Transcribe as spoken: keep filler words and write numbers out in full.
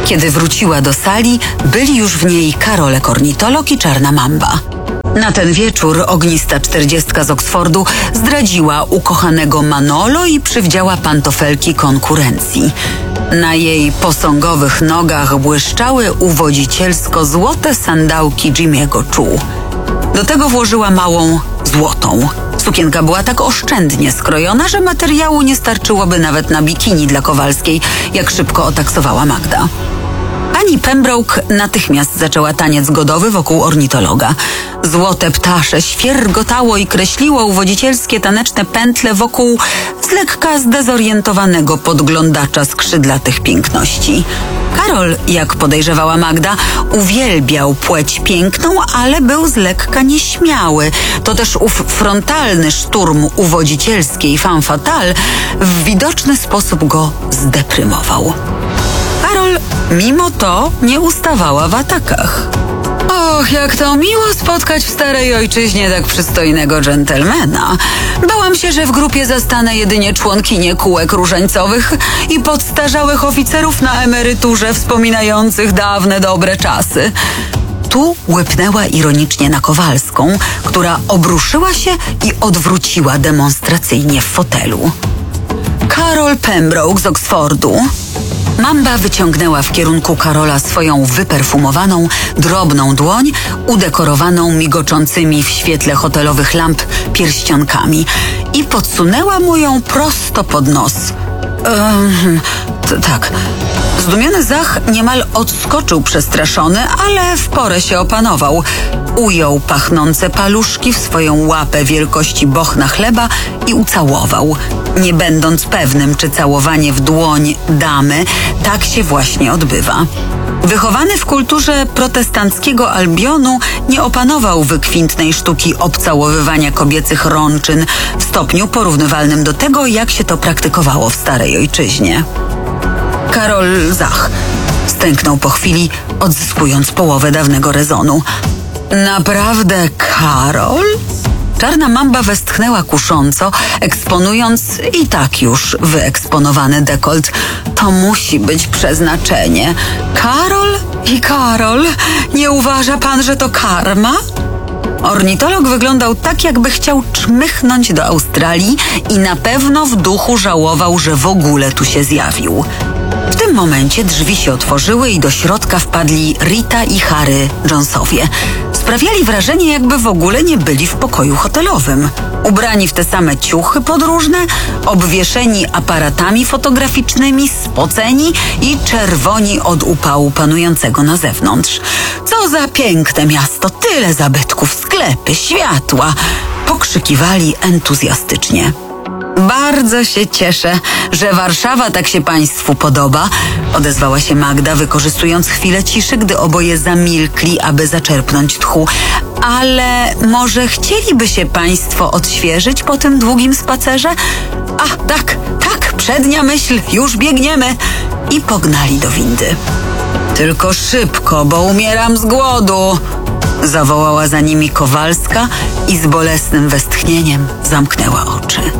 Kiedy wróciła do sali, byli już w niej Karolek ornitolog i Czarna Mamba. Na ten wieczór ognista czterdziestka z Oksfordu zdradziła ukochanego Manolo i przywdziała pantofelki konkurencji. Na jej posągowych nogach błyszczały uwodzicielsko złote sandałki Jimmy'ego Choo. Do tego włożyła małą złotą. Sukienka była tak oszczędnie skrojona, że materiału nie starczyłoby nawet na bikini dla Kowalskiej, jak szybko otaksowała Magda. Pani Pembroke natychmiast zaczęła taniec godowy wokół ornitologa. Złote ptasze świergotało i kreśliło uwodzicielskie taneczne pętle wokół z lekka zdezorientowanego podglądacza skrzydlatych piękności. Karol, jak podejrzewała Magda, uwielbiał płeć piękną, ale był z lekka nieśmiały. To też ów frontalny szturm uwodzicielskiej femme fatale w widoczny sposób go zdeprymował. Karol mimo to nie ustawała w atakach. Och, jak to miło spotkać w starej ojczyźnie tak przystojnego dżentelmena. Bałam się, że w grupie zastanę jedynie członkinię kółek różańcowych i podstarzałych oficerów na emeryturze wspominających dawne dobre czasy. Tu łypnęła ironicznie na Kowalską, która obruszyła się i odwróciła demonstracyjnie w fotelu. Karol Pembroke z Oksfordu. Mamba wyciągnęła w kierunku Karola swoją wyperfumowaną, drobną dłoń, udekorowaną migoczącymi w świetle hotelowych lamp pierścionkami i podsunęła mu ją prosto pod nos. Ehm, t- tak. Zdumiony Zach niemal odskoczył przestraszony, ale w porę się opanował. Ujął pachnące paluszki w swoją łapę wielkości bochna chleba i ucałował, nie będąc pewnym, czy całowanie w dłoń damy tak się właśnie odbywa. Wychowany w kulturze protestanckiego Albionu, nie opanował wykwintnej sztuki obcałowywania kobiecych rączyn w stopniu porównywalnym do tego, jak się to praktykowało w starej ojczyźnie. Karol Zach stęknął po chwili, odzyskując połowę dawnego rezonu. Naprawdę, Karol? Czarna Mamba westchnęła kusząco, eksponując i tak już wyeksponowany dekolt. To musi być przeznaczenie. Karol i Karol, nie uważa pan, że to karma? Ornitolog wyglądał tak, jakby chciał czmychnąć do Australii i na pewno w duchu żałował, że w ogóle tu się zjawił. W tym momencie drzwi się otworzyły i do środka wpadli Rita i Harry Jonesowie. Sprawiali wrażenie, jakby w ogóle nie byli w pokoju hotelowym. Ubrani w te same ciuchy podróżne, obwieszeni aparatami fotograficznymi, spoceni i czerwoni od upału panującego na zewnątrz. Co za piękne miasto, tyle zabytków, sklepy, światła! Pokrzykiwali entuzjastycznie. Bardzo się cieszę, że Warszawa tak się państwu podoba, odezwała się Magda, wykorzystując chwilę ciszy, gdy oboje zamilkli, aby zaczerpnąć tchu. Ale może chcieliby się państwo odświeżyć po tym długim spacerze? A, tak, tak, przednia myśl, już biegniemy. I pognali do windy. Tylko szybko, bo umieram z głodu, zawołała za nimi Kowalska i z bolesnym westchnieniem zamknęła oczy.